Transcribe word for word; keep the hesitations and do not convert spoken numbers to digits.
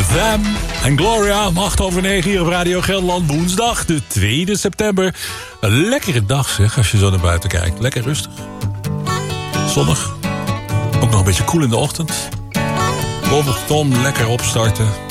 Them en Gloria, om acht over negen hier op Radio Gelderland. Woensdag, de tweede september. Een lekkere dag zeg, als je zo naar buiten kijkt. Lekker rustig. Zonnig. Ook nog een beetje koel in de ochtend. Boven op de ton, lekker opstarten.